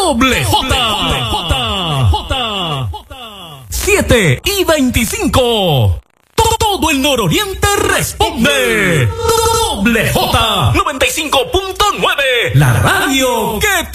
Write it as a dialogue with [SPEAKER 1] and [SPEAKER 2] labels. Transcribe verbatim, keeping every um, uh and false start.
[SPEAKER 1] Doble J. J. J. siete y veinticinco. Todo el nororiente responde. Doble J noventa y cinco punto nueve. La radio que